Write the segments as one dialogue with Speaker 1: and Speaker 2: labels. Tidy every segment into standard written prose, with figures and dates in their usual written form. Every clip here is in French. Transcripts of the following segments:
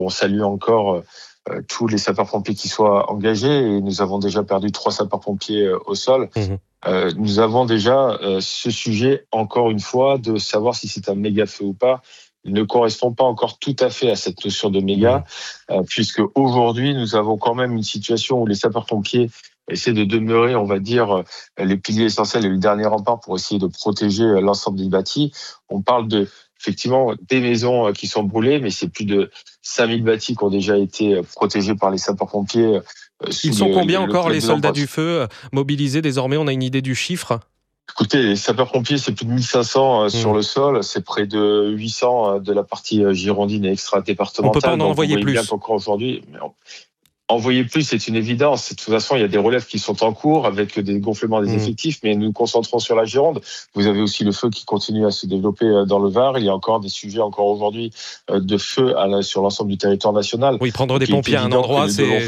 Speaker 1: On salue encore tous les sapeurs-pompiers qui soient engagés et nous avons déjà perdu 3 sapeurs-pompiers au sol. Nous avons déjà ce sujet, encore une fois, de savoir si c'est un méga feu ou pas. Il ne correspond pas encore tout à fait à cette notion de méga, puisque aujourd'hui, nous avons quand même une situation où les sapeurs-pompiers essaient de demeurer, on va dire, les piliers essentiels et le dernier rempart pour essayer de protéger l'ensemble des bâtis. On parle effectivement, des maisons qui sont brûlées, mais c'est plus de 5000 bâtis qui ont déjà été protégés par les sapeurs-pompiers.
Speaker 2: Ils sont combien encore, les soldats du feu mobilisés désormais? On a une idée du chiffre?
Speaker 1: Écoutez, les sapeurs-pompiers, c'est plus de 1500 sur le sol, c'est près de 800 de la partie girondine et extra-départementale.
Speaker 2: On peut pas en envoyer plus.
Speaker 1: Bien qu'encore aujourd'hui, envoyer plus, c'est une évidence. De toute façon, il y a des relèves qui sont en cours avec des gonflements des effectifs, mais nous nous concentrons sur la Gironde. Vous avez aussi le feu qui continue à se développer dans le Var. Il y a encore des sujets aujourd'hui de feu sur l'ensemble du territoire national.
Speaker 2: Oui, prendre des pompiers à un endroit, c'est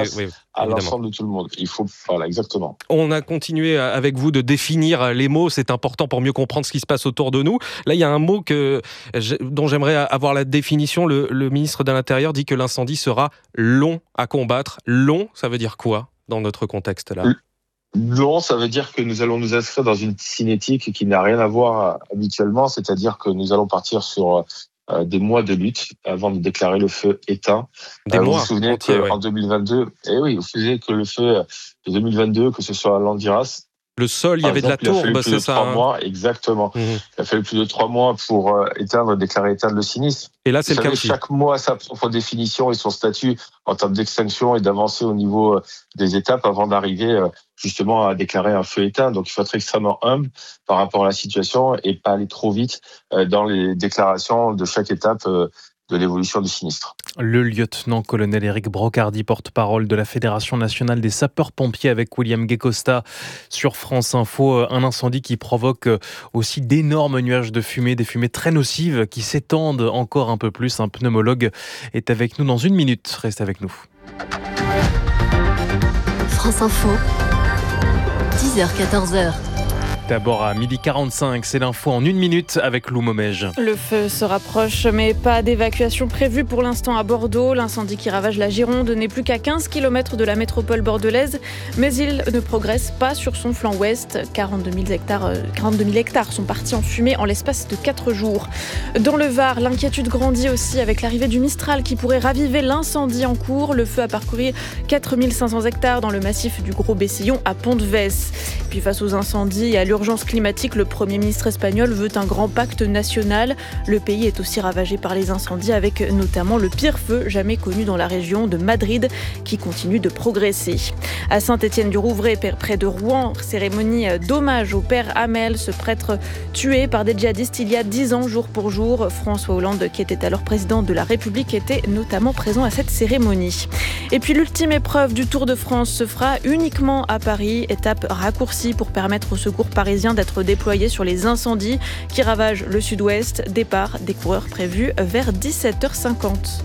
Speaker 1: à l'ensemble de tout le monde. Il faut, voilà, exactement.
Speaker 2: On a continué avec vous de définir les mots. C'est important pour mieux comprendre ce qui se passe autour de nous. Là, il y a un mot dont j'aimerais avoir la définition. Le ministre de l'Intérieur dit que l'incendie sera long à combattre. Long, ça veut dire quoi dans notre contexte là?
Speaker 1: Long, ça veut dire que nous allons nous inscrire dans une cinétique qui n'a rien à voir habituellement. C'est-à-dire que nous allons partir sur des mois de lutte avant de déclarer le feu éteint. Vous vous souvenez qu'en 2022, vous souvenez que le feu de 2022, que ce soit à Landiras,
Speaker 2: le sol, il y avait de la tourbe, c'est ça?
Speaker 1: 3 mois, exactement. Il a fallu plus de 3 mois pour déclarer éteindre le sinistre.
Speaker 2: Et là, c'est le cas aussi.
Speaker 1: Chaque mot a sa propre définition et son statut en termes d'extinction et d'avancer au niveau des étapes avant d'arriver justement à déclarer un feu éteint. Donc, il faut être extrêmement humble par rapport à la situation et pas aller trop vite dans les déclarations de chaque étape de l'évolution du sinistre.
Speaker 3: Le lieutenant-colonel Éric Brocardi, porte-parole de la Fédération nationale des sapeurs-pompiers avec William Guécosta sur France Info. Un incendie qui provoque aussi d'énormes nuages de fumée, des fumées très nocives qui s'étendent encore un peu plus. Un pneumologue est avec nous dans 1 minute. Reste avec nous.
Speaker 4: France Info, 10h-14h.
Speaker 3: D'abord à 12h45, c'est l'info en 1 minute avec Lou Momège.
Speaker 5: Le feu se rapproche, mais pas d'évacuation prévue pour l'instant à Bordeaux. L'incendie qui ravage la Gironde n'est plus qu'à 15 km de la métropole bordelaise, mais il ne progresse pas sur son flanc ouest. 42 000 hectares sont partis en fumée en l'espace de 4 jours. Dans le Var, l'inquiétude grandit aussi avec l'arrivée du Mistral qui pourrait raviver l'incendie en cours. Le feu a parcouru 4 500 hectares dans le massif du Gros-Bessillon à Pont-de-Vesse. Puis face aux incendies et à l'urgence climatique, le Premier ministre espagnol veut un grand pacte national. Le pays est aussi ravagé par les incendies avec notamment le pire feu jamais connu dans la région de Madrid qui continue de progresser. À Saint-Étienne-du-Rouvray, près de Rouen, cérémonie d'hommage au père Hamel, ce prêtre tué par des djihadistes il y a 10 ans jour pour jour. François Hollande, qui était alors président de la République, était notamment présent à cette cérémonie. Et puis l'ultime épreuve du Tour de France se fera uniquement à Paris, étape raccourcie pour permettre aux secours parisiens d'être déployés sur les incendies qui ravagent le sud-ouest. Départ des coureurs prévus vers 17h50.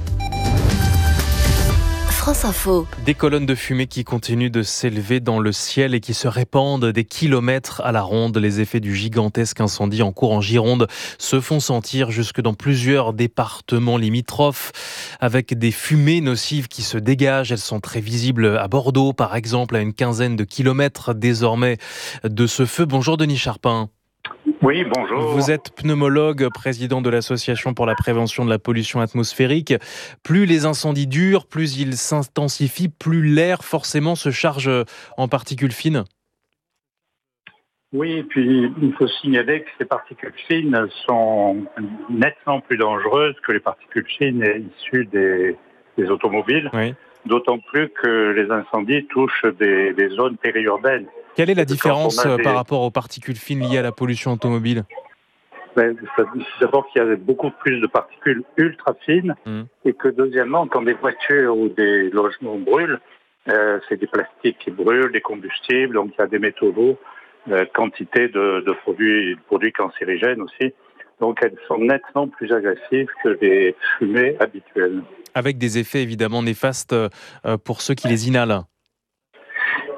Speaker 4: France Info.
Speaker 3: Des colonnes de fumée qui continuent de s'élever dans le ciel et qui se répandent des kilomètres à la ronde. Les effets du gigantesque incendie en cours en Gironde se font sentir jusque dans plusieurs départements limitrophes avec des fumées nocives qui se dégagent. Elles sont très visibles à Bordeaux, par exemple, à une quinzaine de kilomètres désormais de ce feu. Bonjour Denis Charpin.
Speaker 6: Oui, bonjour.
Speaker 3: Vous êtes pneumologue, président de l'Association pour la prévention de la pollution atmosphérique. Plus les incendies durent, plus ils s'intensifient, plus l'air forcément se charge en particules fines.
Speaker 6: Oui, et puis il faut signaler que ces particules fines sont nettement plus dangereuses que les particules fines issues des automobiles,
Speaker 3: oui.
Speaker 6: D'autant plus que les incendies touchent des zones périurbaines.
Speaker 3: Quelle est la différence par rapport aux particules fines liées à la pollution automobile ?
Speaker 6: D'abord qu'il y a beaucoup plus de particules ultra fines et que deuxièmement, quand des voitures ou des logements brûlent, c'est des plastiques qui brûlent, des combustibles, donc il y a des métaux lourds, quantité de produits cancérigènes aussi. Donc elles sont nettement plus agressives que les fumées habituelles.
Speaker 3: Avec des effets évidemment néfastes pour ceux qui les inhalent.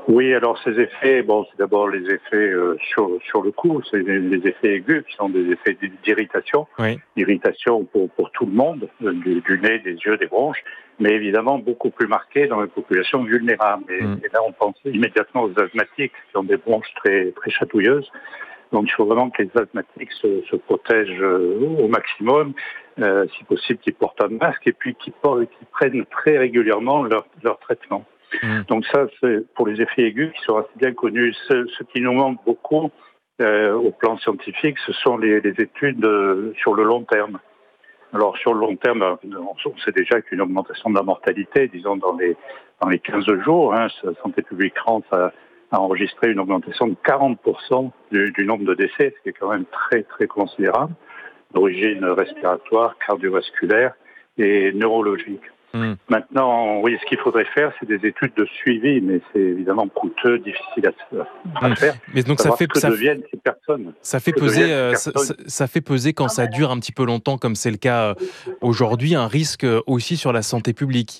Speaker 6: Oui, alors ces effets, c'est d'abord les effets sur le cou, c'est les effets aigus qui sont des effets d'irritation, irritation pour tout le monde, du nez, des yeux, des bronches, mais évidemment beaucoup plus marqué dans les populations vulnérables. Et là, on pense immédiatement aux asthmatiques qui ont des bronches très, très chatouilleuses. Donc il faut vraiment que les asthmatiques se protègent au maximum, si possible qu'ils portent un masque et puis qu'ils prennent très régulièrement leur traitement. Donc ça, c'est pour les effets aigus qui sont assez bien connus. Ce qui nous manque beaucoup au plan scientifique, ce sont les études sur le long terme. Alors sur le long terme, on sait déjà qu'une augmentation de la mortalité, disons dans les 15 jours, Santé publique France a enregistré une augmentation de 40% du nombre de décès, ce qui est quand même très très considérable, d'origine respiratoire, cardiovasculaire et neurologique. Maintenant, oui, ce qu'il faudrait faire, c'est des études de suivi, mais c'est évidemment coûteux, difficile à faire.
Speaker 3: Mais donc ça fait
Speaker 6: deviennent ces personnes.
Speaker 3: Ça fait peser quand ça dure un petit peu longtemps, comme c'est le cas aujourd'hui, un risque aussi sur la santé publique.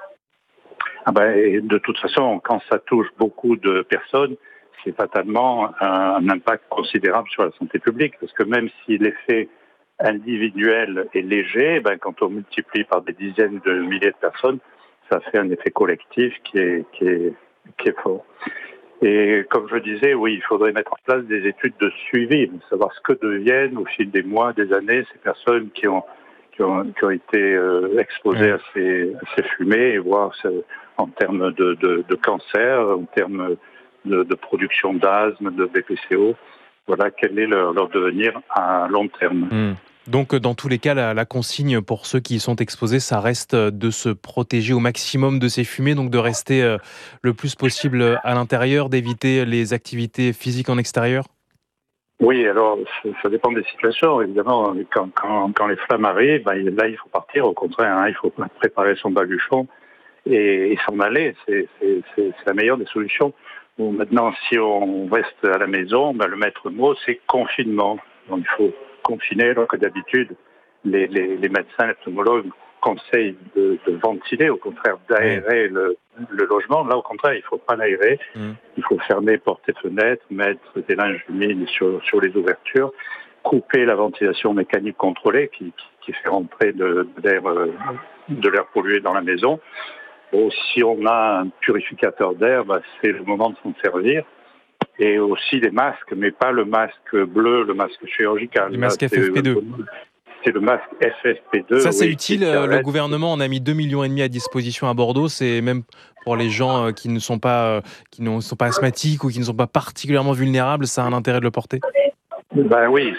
Speaker 6: De toute façon, quand ça touche beaucoup de personnes, c'est fatalement un impact considérable sur la santé publique, parce que même si l'effet individuel est léger, quand on multiplie par des dizaines de milliers de personnes, ça fait un effet collectif qui est fort. Et comme je disais, oui, il faudrait mettre en place des études de suivi, savoir ce que deviennent au fil des mois, des années, ces personnes qui ont été exposées à ces fumées, et voir en termes de cancer, en termes de production d'asthme, de BPCO, voilà quel est leur devenir à long terme.
Speaker 3: Donc, dans tous les cas, la consigne pour ceux qui sont exposés, ça reste de se protéger au maximum de ces fumées, donc de rester le plus possible à l'intérieur, d'éviter les activités physiques en extérieur.
Speaker 6: Oui, alors ça dépend des situations. Évidemment, quand les flammes arrivent, là il faut partir. Au contraire, il faut préparer son baluchon et s'en aller. C'est la meilleure des solutions. Bon, maintenant, si on reste à la maison, le maître mot, c'est confinement. Donc il faut confiner, alors que d'habitude, les médecins, les pneumologues conseillent de ventiler, au contraire d'aérer le logement. Là, au contraire, il ne faut pas l'aérer. Il faut fermer portes et fenêtres, mettre des linges humides sur les ouvertures, couper la ventilation mécanique contrôlée qui fait rentrer de l'air pollué dans la maison. Bon, si on a un purificateur d'air, c'est le moment de s'en servir. Et aussi des masques, mais pas le masque bleu, le masque chirurgical.
Speaker 3: Le masque FFP2.
Speaker 6: C'est le masque FFP2.
Speaker 3: Ça, c'est utile. Le gouvernement en a mis 2,5 millions à disposition à Bordeaux. C'est même pour les gens qui ne sont pas asthmatiques ou qui ne sont pas particulièrement vulnérables. Ça a un intérêt de le porter.
Speaker 6: Oui,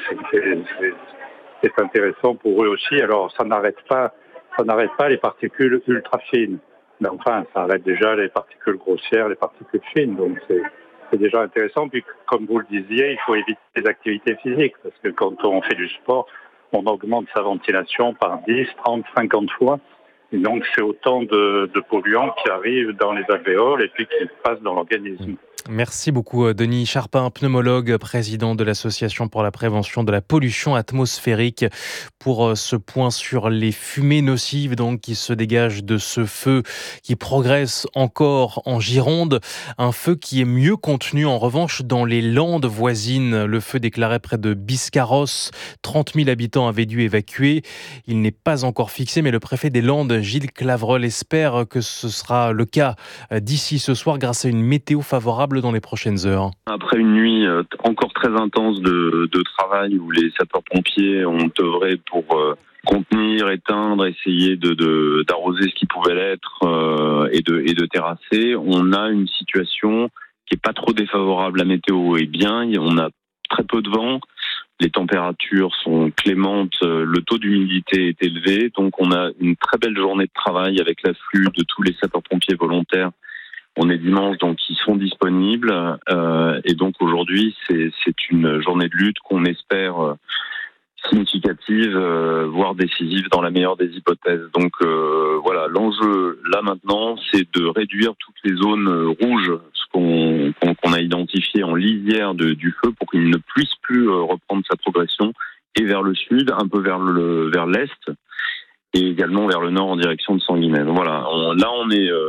Speaker 6: c'est intéressant pour eux aussi. Alors, ça n'arrête pas les particules ultra fines. Mais enfin, ça arrête déjà les particules grossières, les particules fines. Donc, c'est déjà intéressant. Puis, comme vous le disiez, il faut éviter les activités physiques. Parce que quand on fait du sport, on augmente sa ventilation par 10, 30, 50 fois. Et donc, c'est autant de polluants qui arrivent dans les alvéoles et puis qui passent dans l'organisme.
Speaker 3: Merci beaucoup Denis Charpin, pneumologue, président de l'Association pour la prévention de la pollution atmosphérique, pour ce point sur les fumées nocives donc qui se dégagent de ce feu qui progresse encore en Gironde. Un feu qui est mieux contenu en revanche dans les Landes voisines. Le feu déclaré près de Biscarrosse. 30 000 habitants avaient dû évacuer. Il n'est pas encore fixé, mais le préfet des Landes, Gilles Clavreul, espère que ce sera le cas d'ici ce soir grâce à une météo favorable dans les prochaines heures.
Speaker 7: Après une nuit encore très intense de travail où les sapeurs-pompiers ont œuvré pour contenir, éteindre, essayer d'arroser ce qui pouvait l'être et de terrasser, on a une situation qui est pas trop défavorable. La météo est bien, on a très peu de vent, les températures sont clémentes, le taux d'humidité est élevé, donc on a une très belle journée de travail avec l'afflux de tous les sapeurs-pompiers volontaires. On est dimanche, donc ils sont disponibles. Et donc aujourd'hui, c'est une journée de lutte qu'on espère significative, voire décisive dans la meilleure des hypothèses. Donc voilà, l'enjeu là maintenant, c'est de réduire toutes les zones rouges, ce qu'on a identifié en lisière du feu, pour qu'il ne puisse plus reprendre sa progression, et vers le sud, un peu vers l'est, et également vers le nord en direction de Sanguinène. Voilà, on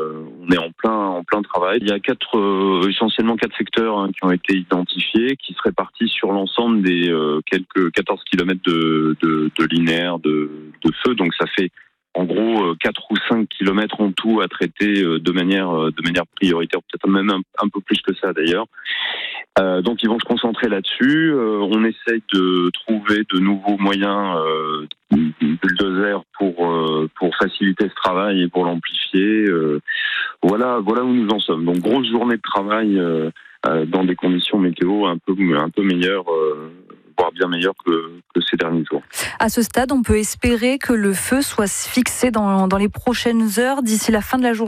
Speaker 7: on est en plein travail. Il y a essentiellement 4 secteurs qui ont été identifiés, qui se répartissent sur l'ensemble des quelques 14 km de linéaire de feu. Donc ça fait en gros 4 ou 5 kilomètres en tout à traiter de manière prioritaire, peut-être même un peu plus que ça d'ailleurs. Donc ils vont se concentrer là-dessus. On essaye de trouver de nouveaux moyens bulldozer pour faciliter ce travail et pour l'amplifier. Voilà où nous en sommes. Donc grosse journée de travail dans des conditions météo un peu meilleures, voire bien meilleures que ces derniers jours.
Speaker 8: À ce stade, on peut espérer que le feu soit fixé dans les prochaines heures, d'ici la fin de la journée ?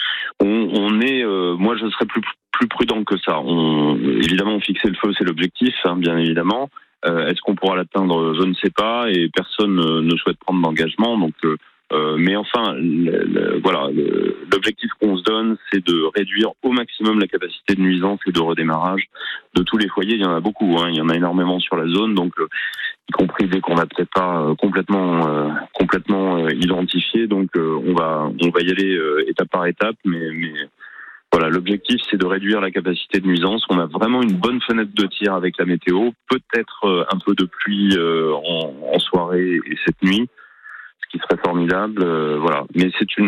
Speaker 7: Moi je serais plus prudent que ça. Évidemment, fixer le feu, c'est l'objectif, bien évidemment. Est-ce qu'on pourra l'atteindre ? Je ne sais pas, et personne ne souhaite prendre d'engagement. Donc, mais enfin, voilà, l'objectif qu'on se donne, c'est de réduire au maximum la capacité de nuisance et de redémarrage de tous les foyers. Il y en a beaucoup, il y en a énormément sur la zone, donc y compris dès qu'on n'a peut-être pas complètement identifié. Donc, on va y aller étape par étape, mais voilà, l'objectif, c'est de réduire la capacité de nuisance. On a vraiment une bonne fenêtre de tir avec la météo. Peut-être un peu de pluie en soirée et cette nuit, ce qui serait formidable. Voilà, mais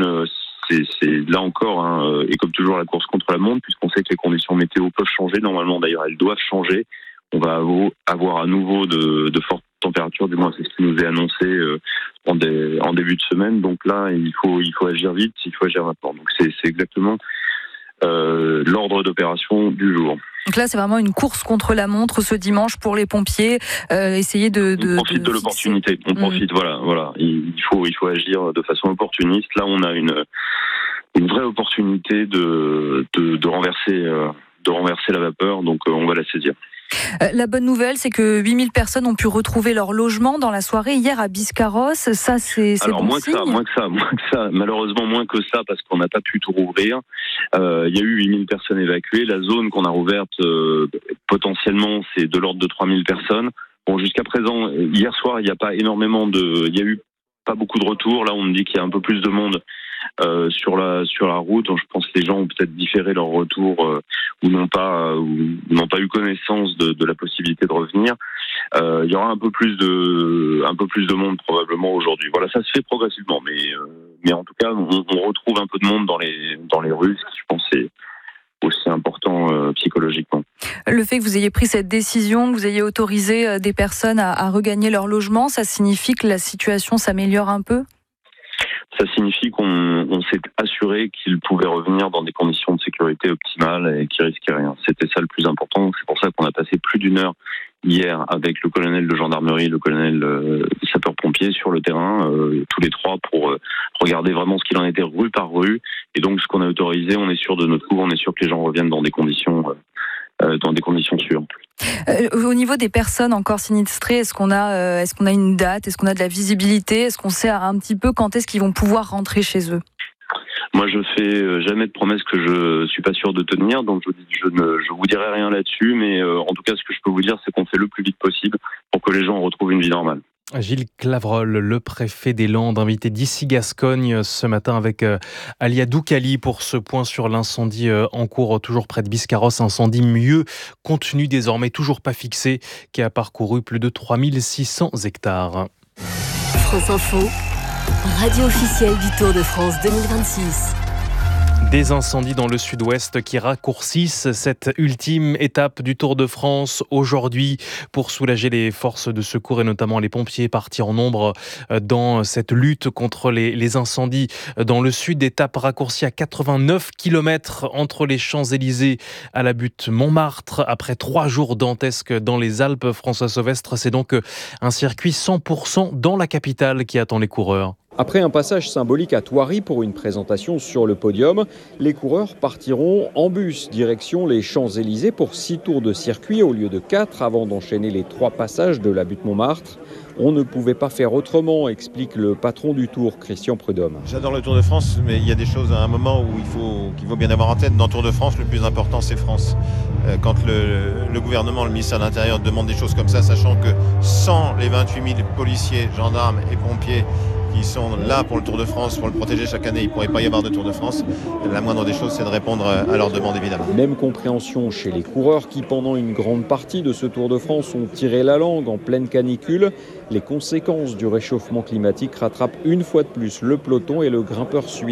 Speaker 7: c'est là encore, et comme toujours, la course contre la montre, puisqu'on sait que les conditions météo peuvent changer. Normalement, d'ailleurs, elles doivent changer. On va avoir à nouveau de fortes températures, du moins c'est ce qui nous est annoncé en début de semaine. Donc là, il faut agir vite, il faut agir maintenant. Donc c'est exactement l'ordre d'opération du jour.
Speaker 8: Donc là, c'est vraiment une course contre la montre ce dimanche pour les pompiers. Essayer
Speaker 7: on profite de l'opportunité. On profite, voilà. Il faut agir de façon opportuniste. Là, on a une vraie opportunité de renverser la vapeur. Donc, on va la saisir.
Speaker 8: La bonne nouvelle, c'est que 8000 personnes ont pu retrouver leur logement dans la soirée hier à Biscarrosse. Ça, c'est
Speaker 7: alors
Speaker 8: bon
Speaker 7: moins
Speaker 8: signe.
Speaker 7: que ça. Malheureusement, moins que ça, parce qu'on n'a pas pu tout rouvrir. Il y a eu 8000 personnes évacuées. La zone qu'on a rouverte, potentiellement, c'est de l'ordre de 3000 personnes. Bon, jusqu'à présent, hier soir, il y a eu pas beaucoup de retours. Là, on me dit qu'il y a un peu plus de monde sur la route. Donc, je pense que les gens ont peut-être différé leur retour ou n'ont pas eu connaissance de la possibilité de revenir. Il y aura un peu plus de monde probablement aujourd'hui. Voilà, ça se fait progressivement, mais en tout cas, on retrouve un peu de monde dans les rues, ce qui, je pense, est aussi important psychologiquement.
Speaker 8: Le fait que vous ayez pris cette décision, que vous ayez autorisé des personnes à regagner leur logement, ça signifie que la situation s'améliore un peu ?
Speaker 7: Ça signifie qu'on s'est assuré qu'ils pouvaient revenir dans des conditions de sécurité optimales et qu'ils risquaient rien. C'était ça le plus important. C'est pour ça qu'on a passé plus d'une heure hier avec le colonel de gendarmerie, le colonel sapeur-pompier sur le terrain, tous les trois, pour regarder vraiment ce qu'il en était rue par rue. Et donc, ce qu'on a autorisé, on est sûr de notre coup, on est sûr que les gens reviennent dans des conditions sûres.
Speaker 8: Au niveau des personnes encore sinistrées, est-ce qu'on a une date ? Est-ce qu'on a de la visibilité ? Est-ce qu'on sait un petit peu quand est-ce qu'ils vont pouvoir rentrer chez eux ?
Speaker 7: Moi, je fais jamais de promesses que je suis pas sûr de tenir, donc je vous dirai rien là-dessus, mais en tout cas, ce que je peux vous dire, c'est qu'on fait le plus vite possible pour que les gens retrouvent une vie normale.
Speaker 3: Gilles Clavreul, le préfet des Landes, invité d'ici Gascogne ce matin avec Alia Doukali pour ce point sur l'incendie en cours toujours près de Biscarrosse. Incendie mieux contenu désormais, toujours pas fixé, qui a parcouru plus de 3600 hectares.
Speaker 4: France Info, radio officielle du Tour de France 2026.
Speaker 3: Des incendies dans le sud-ouest qui raccourcissent cette ultime étape du Tour de France aujourd'hui pour soulager les forces de secours et notamment les pompiers partis en nombre dans cette lutte contre les incendies dans le sud. Étape raccourcie à 89 km entre les Champs-Élysées à la butte Montmartre. Après 3 jours dantesques dans les Alpes, François Sauvestre, c'est donc un circuit 100% dans la capitale qui attend les coureurs.
Speaker 9: Après un passage symbolique à Thoiry pour une présentation sur le podium, les coureurs partiront en bus direction les Champs-Élysées pour 6 tours de circuit au lieu de 4 avant d'enchaîner les 3 passages de la butte Montmartre. On ne pouvait pas faire autrement, explique le patron du Tour, Christian Prudhomme.
Speaker 10: J'adore le Tour de France, mais il y a des choses à un moment où qu'il faut bien avoir en tête. Dans le Tour de France, le plus important, c'est France. Quand le gouvernement, le ministère de l'Intérieur demande des choses comme ça, sachant que sans les 28 000 policiers, gendarmes et pompiers qui sont là pour le Tour de France, pour le protéger chaque année. Il ne pourrait pas y avoir de Tour de France. La moindre des choses, c'est de répondre à leurs demandes, évidemment.
Speaker 9: Même compréhension chez les coureurs qui, pendant une grande partie de ce Tour de France, ont tiré la langue en pleine canicule. Les conséquences du réchauffement climatique rattrapent une fois de plus le peloton et le grimpeur suisse